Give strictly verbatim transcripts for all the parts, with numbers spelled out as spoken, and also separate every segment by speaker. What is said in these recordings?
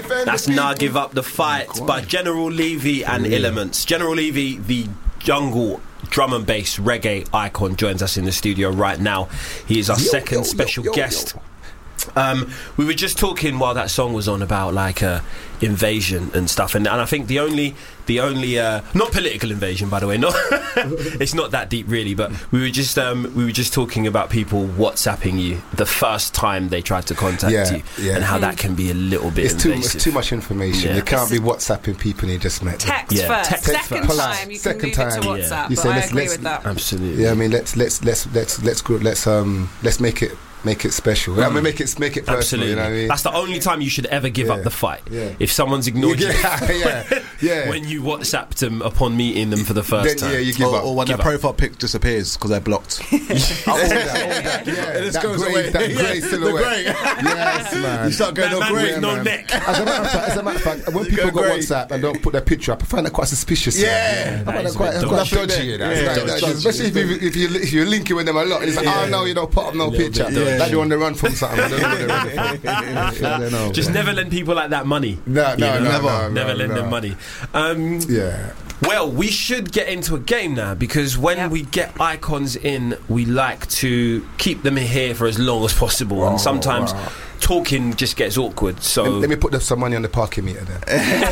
Speaker 1: defend
Speaker 2: That's
Speaker 1: the
Speaker 2: Nah Give Up the Fight by General Levy and yeah. Elements. General Levy, the jungle drum and bass reggae icon, joins us in the studio right now. He is our yo, second yo, special yo, yo, guest. Yo. Um, we were just talking while that song was on about like uh, invasion and stuff, and, and I think the only, the only, uh, not political invasion, by the way, not it's not that deep really, but we were just, um, we were just talking about people WhatsApping you the first time they tried to contact
Speaker 1: yeah,
Speaker 2: you,
Speaker 1: yeah.
Speaker 2: and how that can be a little bit
Speaker 1: it's
Speaker 2: invasive.
Speaker 1: Too, it's too much information.
Speaker 2: Yeah.
Speaker 1: You can't be WhatsApping people you just met.
Speaker 3: Text
Speaker 2: yeah.
Speaker 3: first.
Speaker 2: Text
Speaker 3: Second
Speaker 2: first.
Speaker 3: time you
Speaker 1: Second
Speaker 3: can move
Speaker 1: time,
Speaker 3: it to WhatsApp.
Speaker 2: Yeah.
Speaker 1: You
Speaker 3: But
Speaker 1: say,
Speaker 3: I
Speaker 1: let's,
Speaker 3: agree
Speaker 1: let's,
Speaker 3: with that.
Speaker 2: Absolutely.
Speaker 1: Yeah, I mean, let's let's let's let's let's go, let's um let's make it. Make it special. Mm. I mean, make it make it personal.
Speaker 2: Absolutely.
Speaker 1: You know what I mean?
Speaker 2: That's the only time you should ever give
Speaker 1: yeah.
Speaker 2: up the fight.
Speaker 1: Yeah.
Speaker 2: If someone's ignored you,
Speaker 1: yeah, yeah, yeah.
Speaker 2: when you WhatsApped them upon meeting them for the first
Speaker 1: then,
Speaker 2: time,
Speaker 1: yeah, you give
Speaker 4: or,
Speaker 1: up.
Speaker 4: or when
Speaker 2: give
Speaker 4: their
Speaker 2: up.
Speaker 4: profile pic disappears because they're blocked.
Speaker 1: all that, all that, yeah.
Speaker 4: It just
Speaker 1: that
Speaker 4: goes
Speaker 1: grey,
Speaker 4: away.
Speaker 1: That grey
Speaker 4: Yeah,
Speaker 1: silhouette.
Speaker 4: the grey.
Speaker 1: Yes, man.
Speaker 4: You start going
Speaker 2: that
Speaker 4: no
Speaker 2: man
Speaker 4: grey,
Speaker 2: with no
Speaker 1: man.
Speaker 2: neck.
Speaker 1: As a matter of fact, as a matter of fact, when
Speaker 4: You
Speaker 1: people
Speaker 4: go
Speaker 1: got
Speaker 4: grey.
Speaker 1: WhatsApp and don't put their picture up, I find that quite suspicious.
Speaker 4: Yeah.
Speaker 1: I
Speaker 2: That
Speaker 1: find
Speaker 2: is
Speaker 1: that quite,
Speaker 2: a bit
Speaker 1: quite
Speaker 4: dodgy.
Speaker 1: dodgy. You know?
Speaker 4: Yeah,
Speaker 1: It's like-
Speaker 4: dodgy.
Speaker 1: like- especially if, you, if, you, if you're linking with them a lot. It's like,
Speaker 2: Yeah.
Speaker 1: oh no, you don't put up no
Speaker 2: Little
Speaker 1: picture.
Speaker 2: bit dodgy.
Speaker 1: Like you're on the run from something. I don't know what they're running from. I don't know.
Speaker 2: Just never lend people like that money.
Speaker 1: No, no,
Speaker 2: You know?
Speaker 1: no,
Speaker 2: never,
Speaker 1: no,
Speaker 2: never
Speaker 1: no,
Speaker 2: lend
Speaker 1: no.
Speaker 2: them money. Um,
Speaker 1: Yeah.
Speaker 2: Well, we should get into a game now, because when
Speaker 3: Yep.
Speaker 2: we get icons in, we like to keep them here for as long as possible,
Speaker 1: Wow,
Speaker 2: and sometimes
Speaker 1: wow.
Speaker 2: talking just gets awkward. So,
Speaker 1: Let, let me put the, some money on the parking meter then.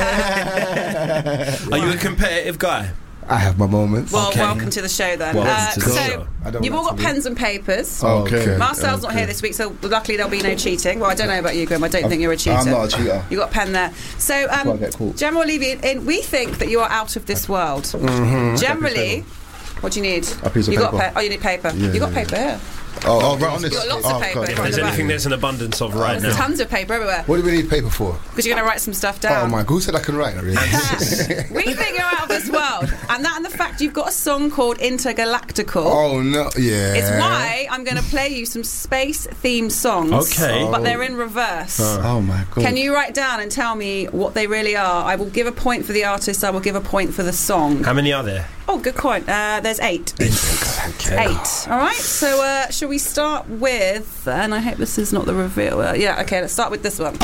Speaker 2: are you a competitive guy?
Speaker 1: I have my moments.
Speaker 3: Well,
Speaker 2: Okay.
Speaker 3: welcome to the show then.
Speaker 2: Welcome
Speaker 3: Uh,
Speaker 2: to the
Speaker 3: so,
Speaker 2: show.
Speaker 1: I don't
Speaker 3: you've
Speaker 1: like
Speaker 3: all got
Speaker 1: to be-
Speaker 3: pens and papers.
Speaker 1: Oh, okay.
Speaker 3: Marcel's not
Speaker 1: okay.
Speaker 3: here this week, so luckily there'll be no cheating. Well, I don't know about you, Grim. I don't think you're a cheater.
Speaker 4: I'm not a cheater.
Speaker 3: You got a pen there. So,
Speaker 4: Before I
Speaker 3: um,
Speaker 4: get caught.
Speaker 3: General Levy, in, we think that you are out of this world.
Speaker 1: Mm-hmm.
Speaker 3: Generally, what do you need?
Speaker 4: A piece of
Speaker 3: you got
Speaker 4: paper.
Speaker 3: pa- oh, you need paper.
Speaker 4: Yeah,
Speaker 3: you got
Speaker 4: yeah,
Speaker 3: paper here.
Speaker 4: Oh, oh, right on this.
Speaker 3: You've got lots
Speaker 4: oh,
Speaker 3: of paper.
Speaker 4: God,
Speaker 3: in
Speaker 2: If
Speaker 3: front
Speaker 2: there's
Speaker 3: of the
Speaker 2: anything
Speaker 3: back.
Speaker 2: there's an abundance of right
Speaker 3: There's
Speaker 2: now.
Speaker 3: tons of paper everywhere.
Speaker 1: What do we need paper for?
Speaker 3: Because you're going to write some stuff
Speaker 1: Oh
Speaker 3: down.
Speaker 1: my God, who said I can write already?
Speaker 3: We think you're out of this world. And that and the fact you've got a song called Intergalactical.
Speaker 1: Oh no, yeah.
Speaker 3: It's why I'm going to play you some space-themed songs.
Speaker 2: Okay.
Speaker 3: But they're in reverse.
Speaker 4: Oh my God.
Speaker 3: Can you write down and tell me what they really are? I will give a point for the artist. I will give a point for the song.
Speaker 2: How many are there?
Speaker 3: Oh, good point. Uh, there's eight.
Speaker 2: Okay.
Speaker 3: Eight. All right. So, uh, shall we start with? And I hope this is not the reveal. Uh, yeah. Okay. Let's start with this one.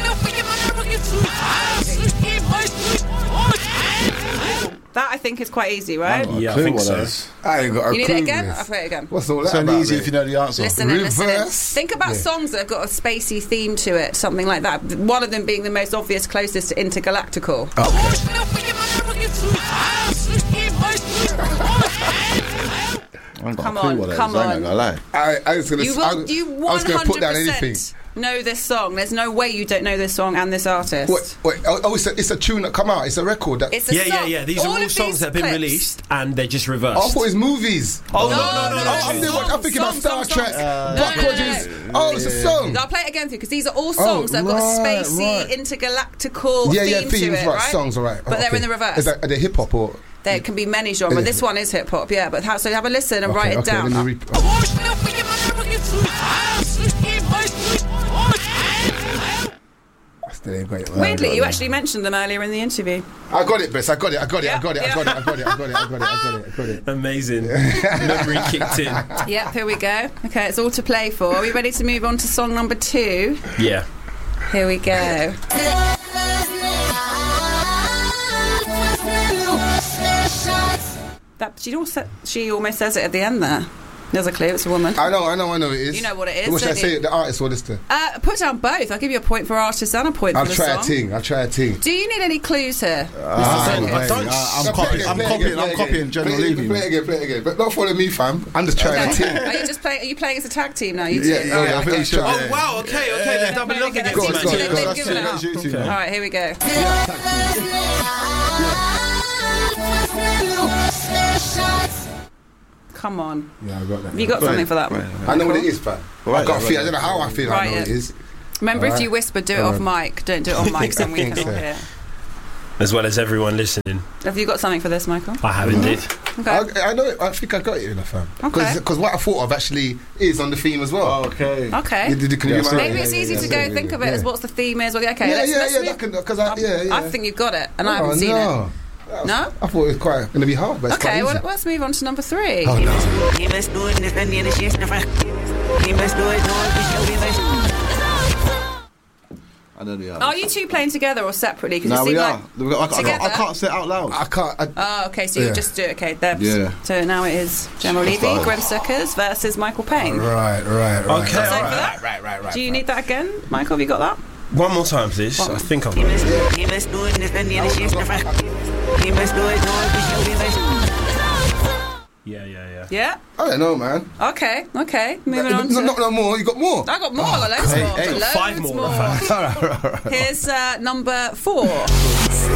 Speaker 3: That I think is quite easy, right?
Speaker 4: Oh,
Speaker 2: Yeah, I
Speaker 4: clue
Speaker 2: think
Speaker 4: what
Speaker 2: so.
Speaker 4: that is.
Speaker 1: I ain't got a
Speaker 3: You need
Speaker 1: clue
Speaker 3: it again?
Speaker 1: this.
Speaker 3: I'll play it again.
Speaker 1: What's all that
Speaker 4: It's only
Speaker 1: about,
Speaker 4: easy
Speaker 1: mate?
Speaker 4: if you know the answer.
Speaker 3: Listen and listen. in.
Speaker 1: Reverse?
Speaker 3: Think about
Speaker 1: Yeah.
Speaker 3: songs that have got a spacey theme to it, something like that. One of them being the most obvious, closest to Intergalactical.
Speaker 4: I ain't got
Speaker 3: Come
Speaker 4: a clue
Speaker 3: on,
Speaker 4: what that is.
Speaker 3: come
Speaker 4: I ain't
Speaker 3: on.
Speaker 4: gonna lie.
Speaker 1: I, I was gonna.
Speaker 3: You
Speaker 1: I
Speaker 3: will,
Speaker 1: was,
Speaker 3: you
Speaker 1: I
Speaker 3: one
Speaker 1: was gonna put down
Speaker 3: hundred
Speaker 1: anything.
Speaker 3: percent know this song. There's no way you don't know this song and this artist.
Speaker 1: Wait, wait, oh, oh, it's a, it's a tune that come out. It's a record. That,
Speaker 3: It's a
Speaker 2: Yeah,
Speaker 3: song.
Speaker 2: yeah, yeah. These are all
Speaker 3: of
Speaker 2: songs
Speaker 3: these
Speaker 2: that have been
Speaker 3: clips-
Speaker 2: released, and they're just
Speaker 1: oh, I
Speaker 2: reversed.
Speaker 1: thought it's movies.
Speaker 2: Oh,
Speaker 3: No,
Speaker 2: no, no, no,
Speaker 3: no,
Speaker 2: no.
Speaker 1: Oh, I'm, thinking, I'm thinking about
Speaker 3: Songs,
Speaker 1: Star
Speaker 3: songs,
Speaker 1: Trek,
Speaker 3: songs.
Speaker 1: Buck
Speaker 3: No, no, no,
Speaker 1: Rogers.
Speaker 4: no.
Speaker 1: Oh, it's a song.
Speaker 3: I'll play it again for you because these are all songs that have got a
Speaker 1: Oh, right,
Speaker 3: spacey,
Speaker 1: right.
Speaker 3: intergalactical
Speaker 1: Yeah, yeah,
Speaker 3: theme
Speaker 1: themes,
Speaker 3: to it,
Speaker 1: right,
Speaker 3: right?
Speaker 1: songs, all right.
Speaker 3: But
Speaker 1: Oh,
Speaker 3: they're
Speaker 1: okay.
Speaker 3: in the reverse.
Speaker 1: Is that, are they hip hop or?
Speaker 3: There can be many genres.
Speaker 1: Yeah.
Speaker 3: This one is hip hop, yeah. But how, so have a listen and
Speaker 1: Okay,
Speaker 3: write it
Speaker 1: okay,
Speaker 3: down.
Speaker 1: Let me re- I still ain't got it.
Speaker 3: Weirdly, you actually mentioned them earlier in the interview.
Speaker 1: I got it, Bess. I got it. I got it.
Speaker 3: Yeah,
Speaker 1: I got it.
Speaker 3: yeah.
Speaker 1: I got it. I got it. I got it. I got it. I got it. I got it.
Speaker 2: Amazing. Memory kicked in.
Speaker 3: Yep, here we go. Okay, it's all to play for. Are we ready to move on to song number two?
Speaker 2: Yeah.
Speaker 3: Here we go. That she also she almost says it at the end there. There's a clue. It's a woman.
Speaker 1: I know. I know. I know. It is.
Speaker 3: You know what it is,
Speaker 1: What should I
Speaker 3: don't
Speaker 1: say?
Speaker 3: you?
Speaker 1: The artist or this? The?
Speaker 3: Uh, put down both. I'll give you a point for artist and a point
Speaker 1: I'll
Speaker 3: for the
Speaker 1: try
Speaker 3: song.
Speaker 1: a ting. I'll try a ting.
Speaker 3: Do you need any clues here?
Speaker 1: Ah,
Speaker 2: I don't- I don't-
Speaker 4: I'm
Speaker 1: No, play
Speaker 4: copying.
Speaker 1: it
Speaker 4: I'm
Speaker 1: again,
Speaker 4: copying.
Speaker 1: play it
Speaker 4: I'm
Speaker 1: again,
Speaker 4: copying General
Speaker 1: play it,
Speaker 4: Levy.
Speaker 1: Play it again. Play it again. But don't follow me, fam. I'm just trying a ting.
Speaker 3: Are you just playing? Are you playing as a tag team now? You two?
Speaker 1: Yeah, yeah,
Speaker 3: All
Speaker 1: yeah, I
Speaker 3: right,
Speaker 1: think we
Speaker 3: okay.
Speaker 1: should.
Speaker 2: Oh,
Speaker 1: Yeah.
Speaker 2: wow. Okay, okay. They're doubling up against
Speaker 1: Go on,
Speaker 2: each
Speaker 1: go on,
Speaker 2: other.
Speaker 1: go on.
Speaker 3: They've
Speaker 4: That's
Speaker 3: given
Speaker 4: two,
Speaker 3: it up.
Speaker 4: that's you two.
Speaker 3: All right, here we go. Come on.
Speaker 1: Yeah, I got that.
Speaker 3: Have you got
Speaker 4: Right,
Speaker 3: something for that
Speaker 4: right,
Speaker 3: one?
Speaker 4: right.
Speaker 1: I know what it is, fam.
Speaker 4: Right,
Speaker 1: I got
Speaker 4: right,
Speaker 1: feel. I
Speaker 4: right.
Speaker 1: don't know how I feel. I
Speaker 3: Right,
Speaker 1: know what it
Speaker 3: yeah.
Speaker 1: is.
Speaker 3: Remember, if
Speaker 1: Alright.
Speaker 3: you whisper, do it off mic. Don't do it on mic, so we can all hear.
Speaker 2: As well as everyone listening.
Speaker 3: Have you got something for this, Michael?
Speaker 2: I have indeed.
Speaker 3: Okay.
Speaker 1: I, I know it. I think I got it in a fam.
Speaker 3: Okay.
Speaker 1: Because what I thought of actually is on the theme as well.
Speaker 4: Okay.
Speaker 3: Okay.
Speaker 1: You, did, can you
Speaker 4: Yeah,
Speaker 1: do my
Speaker 4: sorry.
Speaker 3: Maybe
Speaker 1: yeah,
Speaker 3: it's
Speaker 1: yeah,
Speaker 3: easy
Speaker 1: yeah,
Speaker 3: to
Speaker 1: yeah,
Speaker 3: go
Speaker 1: yeah,
Speaker 3: think of it
Speaker 1: yeah.
Speaker 3: as what's the theme is. Well, okay,
Speaker 1: Yeah,
Speaker 3: let's,
Speaker 1: yeah,
Speaker 3: let's
Speaker 1: yeah.
Speaker 3: move-
Speaker 1: That can because I yeah yeah.
Speaker 3: I think you've got it, and I
Speaker 1: Oh,
Speaker 3: haven't seen it.
Speaker 1: no.
Speaker 3: No?
Speaker 1: I thought it was quite going to be hard, but it's
Speaker 3: Okay,
Speaker 1: quite
Speaker 3: well,
Speaker 1: easy.
Speaker 3: let's move on to number three.
Speaker 1: Oh no.
Speaker 5: You must do it, this and the other shit's never. You must do it, do it, this you'll be best.
Speaker 4: I know they are.
Speaker 3: Are you two playing together or separately? Because
Speaker 4: No,
Speaker 3: it
Speaker 4: we
Speaker 3: seemed
Speaker 4: are.
Speaker 3: like
Speaker 4: We got- I, can't- I, can't- I
Speaker 3: Together?
Speaker 4: can't say it out loud.
Speaker 1: I can't. I,
Speaker 3: Oh, okay, so
Speaker 1: Yeah.
Speaker 3: you just do it. Okay, there.
Speaker 4: Yeah.
Speaker 3: So now it is General Levy,
Speaker 4: fine.
Speaker 3: Grim Suckers versus Michael Payne.
Speaker 1: right, right, right.
Speaker 2: Okay,
Speaker 3: That's it
Speaker 2: alright.
Speaker 3: for that?
Speaker 1: Right, right, right.
Speaker 3: Do you need that again, Michael? Have you got that?
Speaker 2: One more time, please. I think I've got it.
Speaker 5: He must do it, and the other shit's different. He must do it, do it, because you must.
Speaker 2: Yeah, yeah, yeah.
Speaker 3: Yeah.
Speaker 1: I don't know, man.
Speaker 3: Okay. Okay. Moving
Speaker 1: no,
Speaker 3: on to.
Speaker 1: no, not no more. You got more.
Speaker 3: I got more. I got loads
Speaker 1: hey,
Speaker 3: more.
Speaker 1: hey,
Speaker 3: Loads
Speaker 2: five more.
Speaker 3: more. Here's uh, number four.